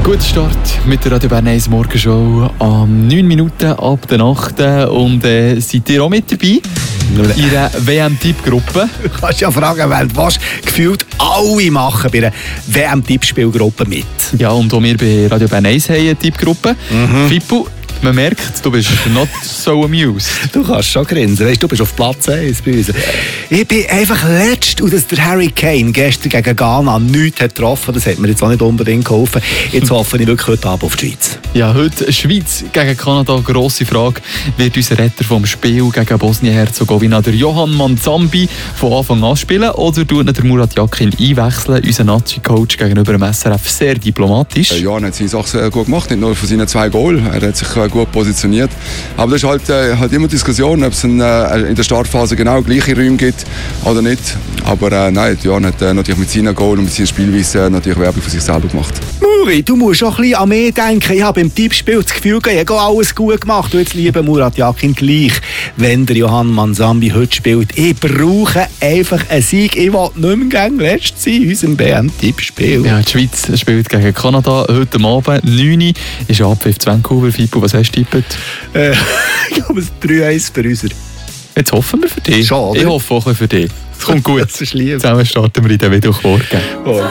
Guter Start mit der Radio Bern 1 Morgenshow am 9 Minuten ab der 8. Und seid ihr auch mit dabei? In der WM-Tippgruppe. Du kannst ja fragen, weil was gefühlt alle machen bei einer WM-Tippspielgruppe mit. Ja, und auch wir bei Radio Bern 1 haben eine Tippgruppe. Fippo, man merkt, du bist not so amused. Du kannst schon grinsen, weißt, du bist auf Platz 1 bei uns. Ich bin einfach letzt, und dass der Harry Kane gestern gegen Ghana nichts hat getroffen, das hat mir jetzt auch nicht unbedingt geholfen. Jetzt hoffe ich wirklich heute Abend auf die Schweiz. Ja, heute Schweiz gegen Kanada. Grosse Frage, wird unser Retter vom Spiel gegen Bosnien-Herzegowina, der Johan Manzambi, von Anfang an spielen, oder tut der Murat Yakin einwechseln? Unser Nazi-Coach gegenüber dem SRF sehr diplomatisch. Johan hat seine Sache sehr gut gemacht, nicht nur für seine 2 Goal. Er hat sich gut positioniert. Aber das ist halt immer Diskussion, ob es in der Startphase genau gleiche Räume gibt oder nicht. Aber nein, Johan hat natürlich mit seinen Goal und mit seiner Spielweise natürlich Werbung für sich selber gemacht. Muri, du musst auch ein bisschen an mich denken. Ich habe beim Tippspiel das Gefühl, ich habe alles gut gemacht. Und jetzt, lieber Murat Yakin, gleich, wenn der Johan Manzambi heute spielt. Ich brauche einfach einen Sieg. Ich will nicht mehr gegen Letzt sein in unserem BM-Tippspiel. Ja, die Schweiz spielt gegen Kanada heute Abend. 9 Uhr ist Abpfiff Vancouver. Fippo, was hast du getippt? Ich glaube, es 3-1 für uns. Jetzt hoffen wir für dich. Schon, oder? Ich hoffe auch ein bisschen für dich. Es kommt gut. Das ist lieb. Zusammen starten wir in den Mittwochmorgen.